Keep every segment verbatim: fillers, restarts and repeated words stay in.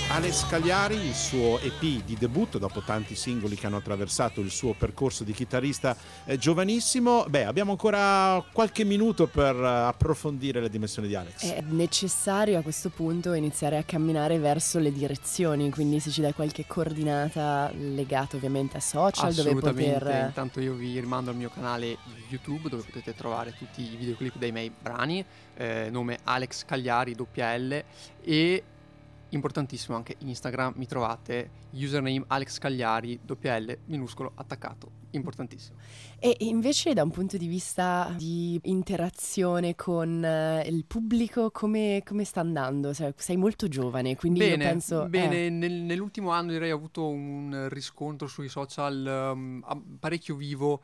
Alex Cagliari, il suo E P di debutto dopo tanti singoli che hanno attraversato il suo percorso di chitarrista eh, giovanissimo. Beh, abbiamo ancora qualche minuto per uh, approfondire le dimensioni di Alex. È necessario a questo punto iniziare a camminare verso le direzioni, quindi se ci dai qualche coordinata legata ovviamente a social dove Assolutamente, poter... intanto io vi rimando al mio canale YouTube dove potete trovare tutti i videoclip dei miei brani, eh, nome Alex Cagliari, doppia L, e importantissimo anche Instagram, mi trovate username Alex Cagliari, doppia L, minuscolo, attaccato, importantissimo. E invece da un punto di vista di interazione con eh, il pubblico come, come sta andando? Cioè, sei molto giovane, quindi Bene, io penso... bene, eh. nel- nell'ultimo anno direi ho avuto un riscontro sui social um, a- parecchio vivo,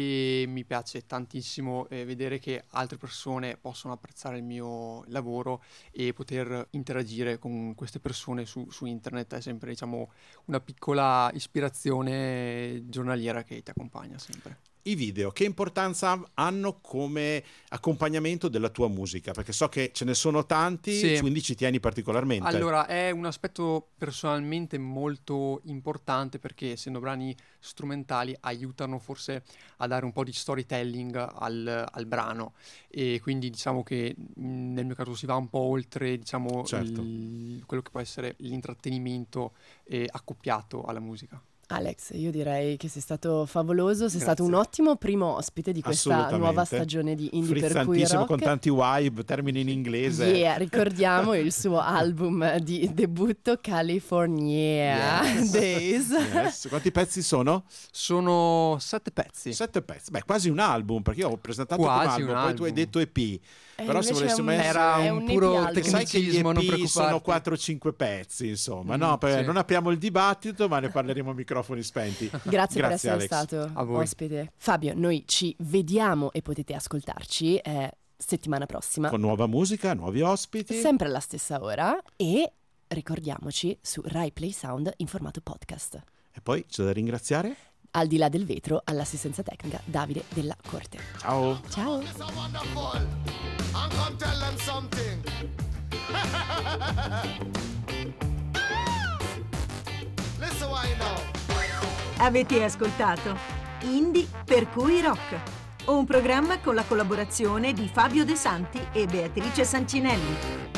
e mi piace tantissimo eh, vedere che altre persone possono apprezzare il mio lavoro e poter interagire con queste persone su, su internet. È sempre, diciamo, una piccola ispirazione giornaliera che ti accompagna sempre. I video, che importanza hanno come accompagnamento della tua musica? Perché so che ce ne sono tanti, Sì. quindi ci tieni particolarmente. Allora, è un aspetto personalmente molto importante perché, essendo brani strumentali, aiutano forse a dare un po' di storytelling al, al brano, e quindi diciamo che mh, nel mio caso si va un po' oltre, diciamo, Certo. il- quello che può essere l'intrattenimento eh, accoppiato alla musica. Alex, io direi che sei stato favoloso, sei Grazie. stato un ottimo primo ospite di questa Assolutamente. nuova stagione di Indie per cui Frizzantissimo, rock. con tanti vibe, termini in inglese. Yeah, ricordiamo il suo album di debutto California Yes. Days. Yes. Quanti pezzi sono? Sono sette pezzi. Sette pezzi. Beh, quasi un album, perché io ho presentato Quasi come album, un poi tu hai album. detto E P. Eh, Però se invece volessimo è un- essere... Era è un un puro E P album. Sai che gli tecnicismo, E non P sono preoccuparti. quattro cinque pezzi, insomma, Mm, no? Per- sì. Non apriamo il dibattito, ma ne parleremo a microfoni spenti. Grazie, per essere Alex. stato A voi. ospite. Fabio, noi ci vediamo e potete ascoltarci eh, settimana prossima, Con nuova musica, nuovi ospiti. sempre alla stessa ora, e ricordiamoci su Rai Play Sound in formato podcast. E poi c'è da ringraziare. Al di là del vetro, all'assistenza tecnica Davide Della Corte. Ciao. Ciao! It's a wonderful. And come tell them something. Listen why now. Avete ascoltato Indie per cui rock, un programma con la collaborazione di Fabio De Santi e Beatrice Sancinelli.